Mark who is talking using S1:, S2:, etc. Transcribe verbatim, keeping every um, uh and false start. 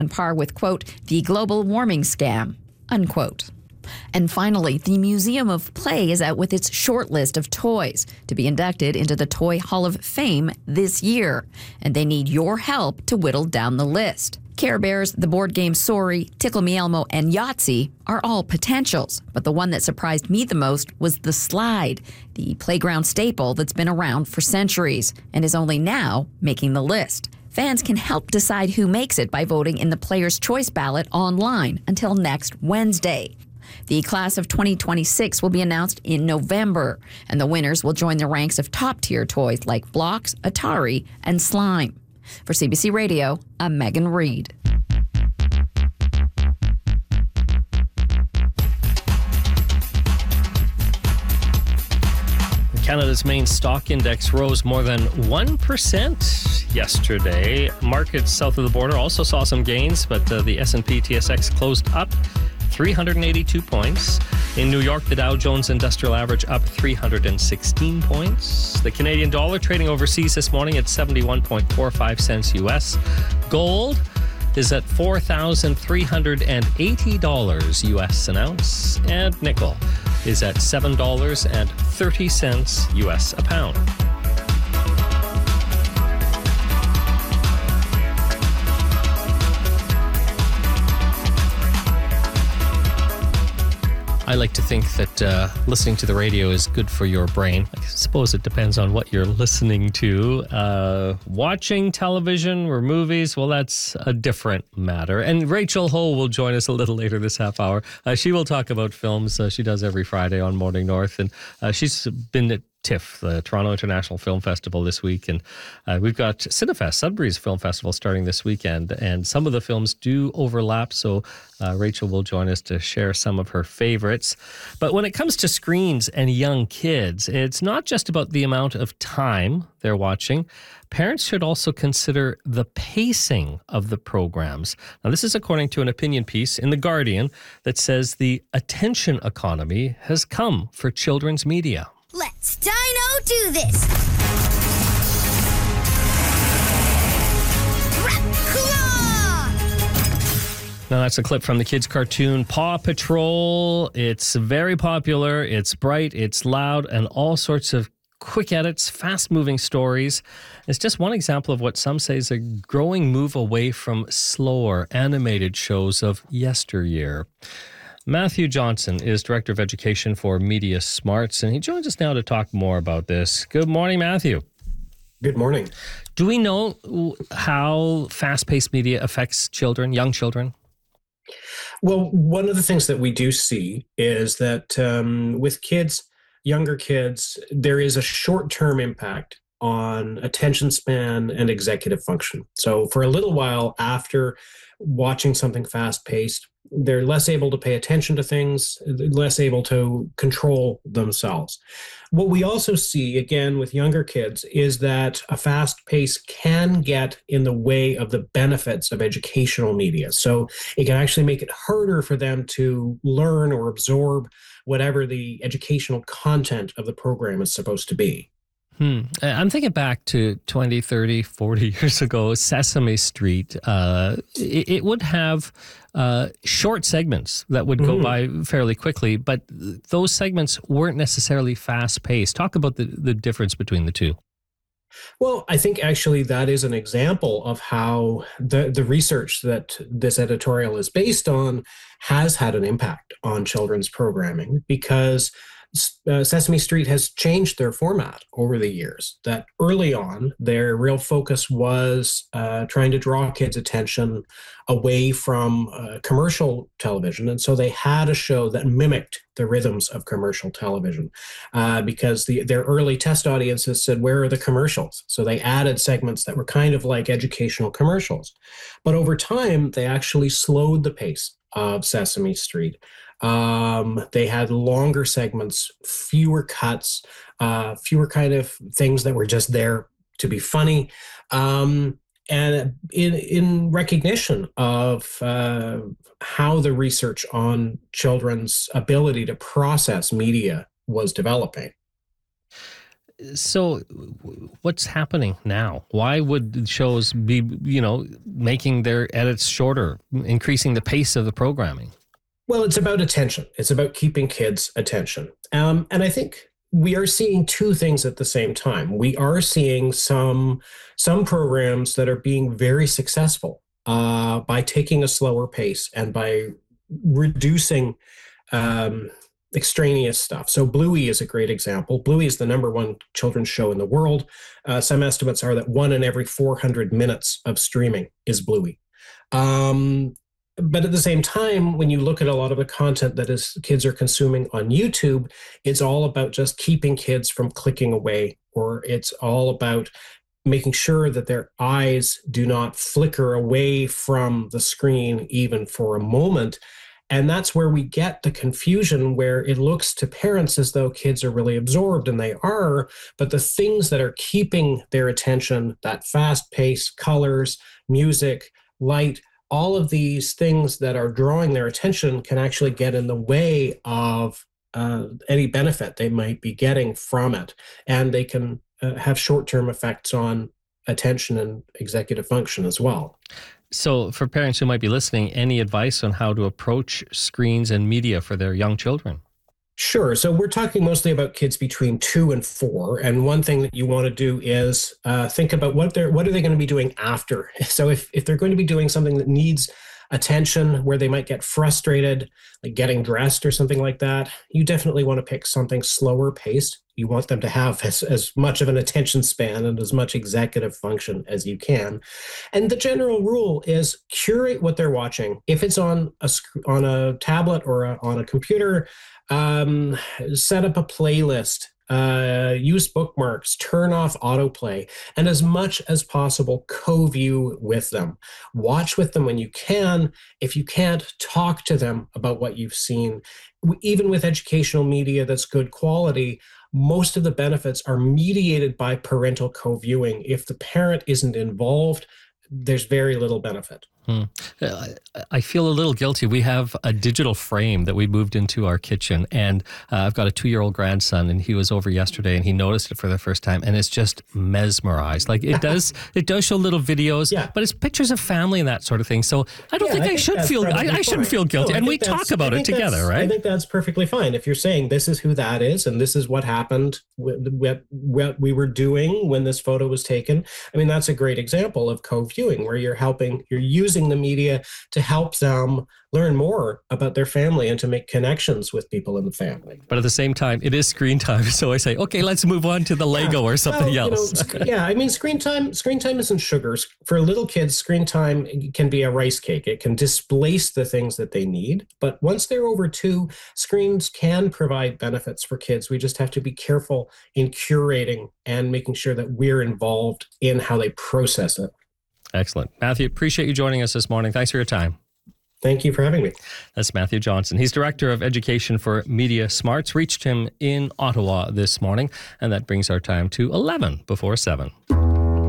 S1: on par with, quote, the global warming scam, unquote. And finally, the Museum of Play is out with its short list of toys to be inducted into the Toy Hall of Fame this year, and they need your help to whittle down the list. Care Bears, the board game Sorry, Tickle Me Elmo, and Yahtzee are all potentials, but the one that surprised me the most was the slide, the playground staple that's been around for centuries and is only now making the list. Fans can help decide who makes it by voting in the Player's Choice ballot online until next Wednesday. The class of twenty twenty-six will be announced in November, and the winners will join the ranks of top-tier toys like Blocks, Atari, and Slime. For C B C Radio, I'm Megan Reed.
S2: Canada's main stock index rose more than one percent yesterday. Markets south of the border also saw some gains, but uh, the S and P T S X closed up three hundred eighty-two points. In New York, the Dow Jones Industrial Average up three hundred sixteen points. The Canadian dollar trading overseas this morning at seventy-one point four five cents U S. Gold is at four thousand three hundred eighty dollars U S an ounce. And nickel is at seven dollars and thirty cents U S a pound. I like to think that uh, listening to the radio is good for your brain. I suppose it depends on what you're listening to. Uh, watching television or movies, well, that's a different matter. And Rachel Ho will join us a little later this half hour. Uh, she will talk about films. Uh, she does every Friday on Morning North. And uh, she's been at TIFF, the Toronto International Film Festival, this week. And uh, we've got Cinefest, Sudbury's Film Festival, starting this weekend. And some of the films do overlap, so uh, Rachel will join us to share some of her favorites. But when it comes to screens and young kids, it's not just about the amount of time they're watching. Parents should also consider the pacing of the programs. Now, this is according to an opinion piece in The Guardian that says the attention economy has come for children's media.
S3: Let's Dino do this!
S2: Now, that's a clip from the kids' cartoon Paw Patrol. It's very popular, it's bright, it's loud, and all sorts of quick edits, fast-moving stories. It's just one example of what some say is a growing move away from slower animated shows of yesteryear. Matthew Johnson is Director of Education for Media Smarts, and he joins us now to talk more about this. Good morning, Matthew.
S4: Good morning.
S2: Do we know how fast-paced media affects children, young children?
S4: Well, one of the things that we do see is that um, with kids, younger kids, there is a short-term impact on attention span and executive function. So for a little while after watching something fast-paced, they're less able to pay attention to things, less able to control themselves. What we also see, again, with younger kids is that a fast pace can get in the way of the benefits of educational media. So it can actually make it harder for them to learn or absorb whatever the educational content of the program is supposed to be.
S2: Hmm. I'm thinking back to twenty, thirty, forty years ago, Sesame Street. Uh, it, it would have uh, short segments that would go mm. by fairly quickly, but those segments weren't necessarily fast-paced. Talk about the, the difference between the two.
S4: Well, I think actually that is an example of how the, the research that this editorial is based on has had an impact on children's programming, because Uh, Sesame Street has changed their format over the years. That early on, their real focus was uh, trying to draw kids' attention away from uh, commercial television. And so they had a show that mimicked the rhythms of commercial television uh, because the, their early test audiences said, where are the commercials? So they added segments that were kind of like educational commercials. But over time, they actually slowed the pace of Sesame Street. Um, they had longer segments, fewer cuts, uh, fewer kind of things that were just there to be funny. Um, and in, in recognition of uh, how the research on children's ability to process media was developing.
S2: So what's happening now? Why would shows be, you know, making their edits shorter, increasing the pace of the programming?
S4: Well, it's about attention. It's about keeping kids' attention. Um, and I think we are seeing two things at the same time. We are seeing some, some programs that are being very successful uh, by taking a slower pace and by reducing um, extraneous stuff. So Bluey is a great example. Bluey is the number one children's show in the world. Uh, some estimates are that one in every four hundred minutes of streaming is Bluey. Um, but at the same time, when you look at a lot of the content that is kids are consuming on YouTube, it's all about just keeping kids from clicking away, or it's all about making sure that their eyes do not flicker away from the screen even for a moment. And that's where we get the confusion, where it looks to parents as though kids are really absorbed, and they are, but the things that are keeping their attention, that fast pace, colors, music, light, all of these things that are drawing their attention can actually get in the way of uh, any benefit they might be getting from it. And they can uh, have short-term effects on attention and executive function as well.
S2: So for parents who might be listening, any advice on how to approach screens and media for their young children?
S4: Sure. So we're talking mostly about kids between two and four. And one thing that you want to do is uh, think about what they're what are they going to be doing after. So if, if they're going to be doing something that needs attention, where they might get frustrated, like getting dressed or something like that, you definitely want to pick something slower paced. You want them to have as, as much of an attention span and as much executive function as you can. And the general rule is curate what they're watching. If it's on a on a tablet or a, on a computer, um, set up a playlist. Uh, use bookmarks, turn off autoplay, and as much as possible, co-view with them. Watch with them when you can. If you can't, talk to them about what you've seen. Even with educational media that's good quality, most of the benefits are mediated by parental co-viewing. If the parent isn't involved, there's very little benefit.
S2: Hmm. I feel a little guilty. We have a digital frame that we moved into our kitchen, and uh, I've got a two-year-old grandson, and he was over yesterday, and he noticed it for the first time, and it's just mesmerized. Like it does, it does show little videos,
S4: yeah.
S2: but it's pictures of family and that sort of thing. So I don't
S4: yeah,
S2: think I,
S4: I think
S2: should feel. I, I shouldn't feel guilty, no, and we talk about it together, right?
S4: I think that's perfectly fine. If you're saying this is who that is, and this is what happened, what what we were doing when this photo was taken. I mean, that's a great example of co-viewing, where you're helping, you're using the media to help them learn more about their family and to make connections with people in the family.
S2: But at the same time, it is screen time. So I say, okay, let's move on to the Lego yeah. or something well, else.
S4: You know, yeah, I mean, screen time, screen time isn't sugar. For little kids, screen time can be a rice cake. It can displace the things that they need. But once they're over two, screens can provide benefits for kids. We just have to be careful in curating and making sure that we're involved in how they process it.
S2: Excellent. Matthew, appreciate you joining us this morning. Thanks for your time.
S4: Thank you for having me.
S2: That's Matthew Johnson. He's Director of Education for Media Smarts. Reached him in Ottawa this morning, and that brings our time to eleven before seven.